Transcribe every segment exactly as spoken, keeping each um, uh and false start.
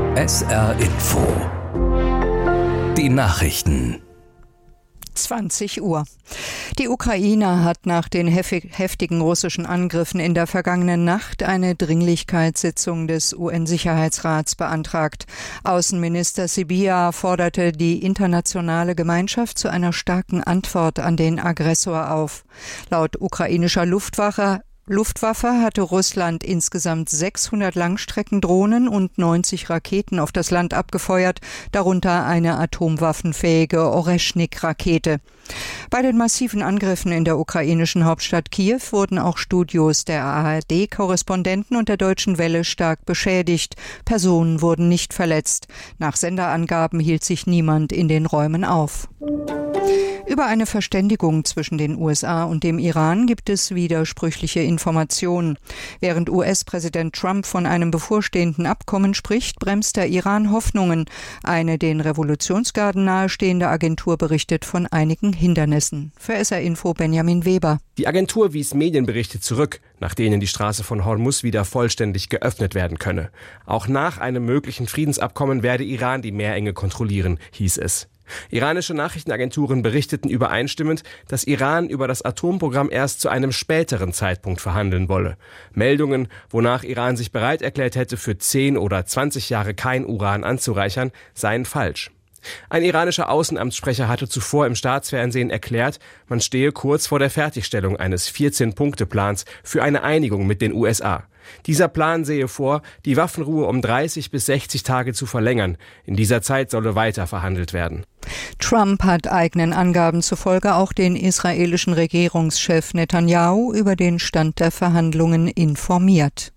S R Info. Die Nachrichten. zwanzig Uhr. Die Ukraine hat nach den heftigen russischen Angriffen in der vergangenen Nacht eine Dringlichkeitssitzung des U N-Sicherheitsrats beantragt. Außenminister Sybiha forderte die internationale Gemeinschaft zu einer starken Antwort an den Aggressor auf. Laut ukrainischer Luftwaffe Luftwaffe hatte Russland insgesamt sechshundert Langstreckendrohnen und neunzig Raketen auf das Land abgefeuert, darunter eine atomwaffenfähige Oreschnik-Rakete. Bei den massiven Angriffen in der ukrainischen Hauptstadt Kiew wurden auch Studios der A R D-Korrespondenten und der Deutschen Welle stark beschädigt. Personen wurden nicht verletzt. Nach Senderangaben hielt sich niemand in den Räumen auf. Über eine Verständigung zwischen den U S A und dem Iran gibt es widersprüchliche Informationen. Während U S-Präsident Trump von einem bevorstehenden Abkommen spricht, bremst der Iran Hoffnungen. Eine den Revolutionsgarden nahestehende Agentur berichtet von einigen Hindernissen. Für S R Info Benjamin Weber. Die Agentur wies Medienberichte zurück, nach denen die Straße von Hormuz wieder vollständig geöffnet werden könne. Auch nach einem möglichen Friedensabkommen werde Iran die Meerenge kontrollieren, hieß es. Iranische Nachrichtenagenturen berichteten übereinstimmend, dass Iran über das Atomprogramm erst zu einem späteren Zeitpunkt verhandeln wolle. Meldungen, wonach Iran sich bereit erklärt hätte, für zehn oder zwanzig Jahre kein Uran anzureichern, seien falsch. Ein iranischer Außenamtssprecher hatte zuvor im Staatsfernsehen erklärt, man stehe kurz vor der Fertigstellung eines vierzehn-Punkte-Plans für eine Einigung mit den U S A. Dieser Plan sehe vor, die Waffenruhe um dreißig bis sechzig Tage zu verlängern. In dieser Zeit solle weiter verhandelt werden. Trump hat eigenen Angaben zufolge auch den israelischen Regierungschef Netanyahu über den Stand der Verhandlungen informiert.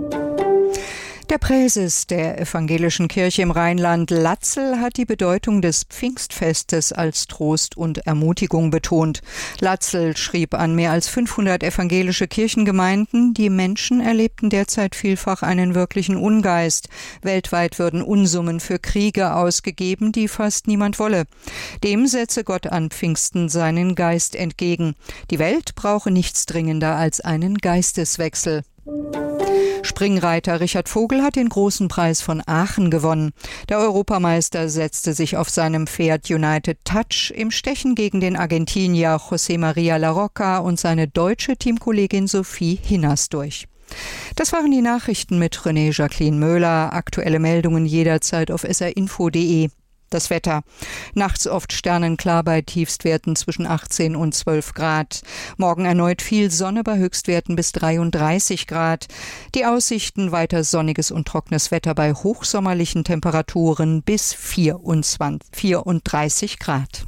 Der Präses der evangelischen Kirche im Rheinland, Latzel, hat die Bedeutung des Pfingstfestes als Trost und Ermutigung betont. Latzel schrieb an mehr als fünfhundert evangelische Kirchengemeinden, die Menschen erlebten derzeit vielfach einen wirklichen Ungeist. Weltweit würden Unsummen für Kriege ausgegeben, die fast niemand wolle. Dem setze Gott an Pfingsten seinen Geist entgegen. Die Welt brauche nichts dringender als einen Geisteswechsel. Springreiter Richard Vogel hat den großen Preis von Aachen gewonnen. Der Europameister setzte sich auf seinem Pferd United Touch im Stechen gegen den Argentinier José María Larroca und seine deutsche Teamkollegin Sophie Hinners durch. Das waren die Nachrichten mit René Jacqueline Möhler. Aktuelle Meldungen jederzeit auf s r info punkt d e. Das Wetter. Nachts oft sternenklar bei Tiefstwerten zwischen achtzehn und zwölf Grad. Morgen erneut viel Sonne bei Höchstwerten bis dreiunddreißig Grad. Die Aussichten weiter sonniges und trockenes Wetter bei hochsommerlichen Temperaturen bis vierundzwanzig, vierunddreißig Grad.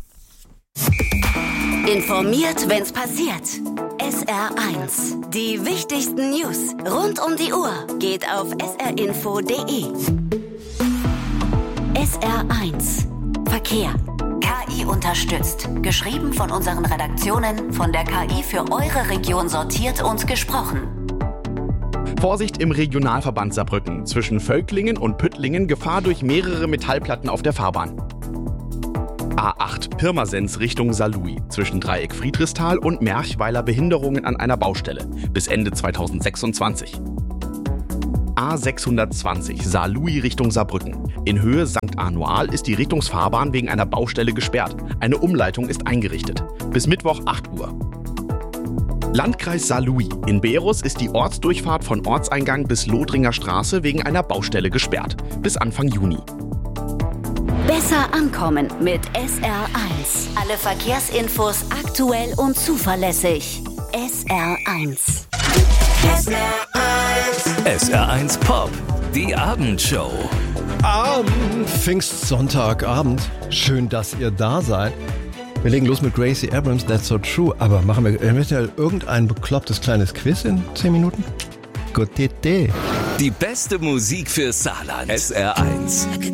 Informiert, wenn's passiert. S R eins. Die wichtigsten News rund um die Uhr geht auf s r info punkt d e. S R eins. Verkehr. K I unterstützt. Geschrieben von unseren Redaktionen, von der K I für eure Region sortiert und gesprochen. Vorsicht im Regionalverband Saarbrücken. Zwischen Völklingen und Püttlingen Gefahr durch mehrere Metallplatten auf der Fahrbahn. A acht Pirmasens Richtung Saarlouis. Zwischen Dreieck Friedrichsthal und Merchweiler Behinderungen an einer Baustelle. Bis Ende zweitausendsechsundzwanzig. A sechshundertzwanzig Saarlouis Richtung Saarbrücken. In Höhe Sankt Anual ist die Richtungsfahrbahn wegen einer Baustelle gesperrt. Eine Umleitung ist eingerichtet. Bis Mittwoch acht Uhr. Landkreis Saarlouis. In Beerus ist die Ortsdurchfahrt von Ortseingang bis Lothringer Straße wegen einer Baustelle gesperrt. Bis Anfang Juni. Besser ankommen mit S R eins. Alle Verkehrsinfos aktuell und zuverlässig. S R eins. S R eins. S R eins Pop. Die Abendshow. Abend, Pfingstsonntagabend. Schön, dass ihr da seid. Wir legen los mit Gracie Abrams, That's So True. Aber machen wir eventuell irgendein beklopptes kleines Quiz in zehn Minuten? Gute Idee. Die beste Musik für Saarland. S R eins.